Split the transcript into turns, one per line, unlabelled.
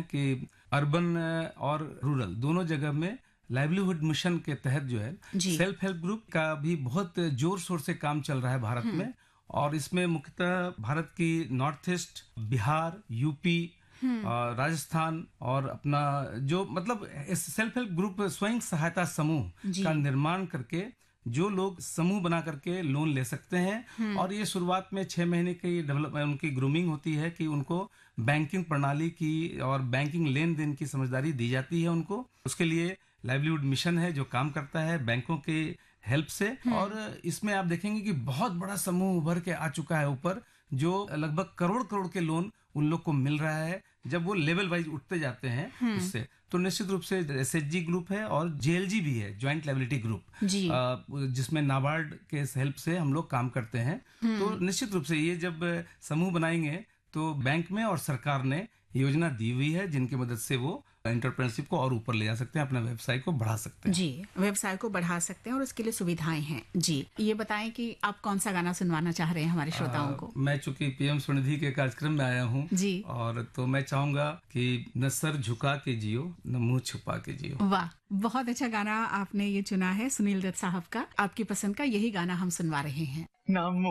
कि अर्बन और रूरल दोनों जगह में लाइवलीहुड मिशन के तहत जो है
जी।
सेल्फ हेल्प ग्रुप का भी बहुत जोर शोर से काम चल रहा है भारत में। और इसमें मुख्यतः भारत की north east, Bihar, UP, Rajasthan और अपना जो मतलब सेल्फ हेल्प ग्रुप स्वयं सहायता समूह
जी।
का निर्माण करके जो लोग समूह बना करके लोन ले सकते हैं। और ये शुरुआत में 6 महीने की डेवलपमेंट उनकी ग्रूमिंग होती है कि उनको बैंकिंग प्रणाली की और बैंकिंग लेन देन की समझदारी दी जाती है उनको। उसके लिए लाइवलीहुड मिशन है जो काम करता है बैंकों के हेल्प से। और इसमें आप देखेंगे कि बहुत बड़ा समूह उभर के आ चुका है ऊपर, जो लगभग करोड़ करोड़ के लोन उन लोग को मिल रहा है जब वो लेवल वाइज उठते जाते हैं उससे। तो निश्चित रूप से एसएचजी ग्रुप है और जेएलजी भी है, जॉइंट लायबिलिटी ग्रुप,
जी।
जिसमें नाबार्ड के हेल्प से हम लोग काम करते हैं। तो निश्चित रूप से ये जब समूह बनाएंगे तो बैंक में और सरकार ने योजना दी हुई है जिनकी मदद से वो एंटरप्रेन्योरशिप को और ऊपर ले जा सकते हैं, अपना व्यवसाय को बढ़ा सकते हैं।
जी, व्यवसाय को बढ़ा सकते हैं और उसके लिए सुविधाएं हैं। जी, ये बताएं कि आप कौन सा गाना सुनवाना चाह रहे हैं हमारे श्रोताओं को?
मैं चूंकि पीएम स्वनिधि के कार्यक्रम में आया हूँ
जी।
और तो मैं चाहूंगा कि न सर झुका के जियो न मुंह छुपा के जियो।
वाह, बहुत अच्छा गाना आपने ये चुना है सुनील दत्त साहब का। आपकी पसंद का यही गाना हम सुनवा रहे हैं।
ना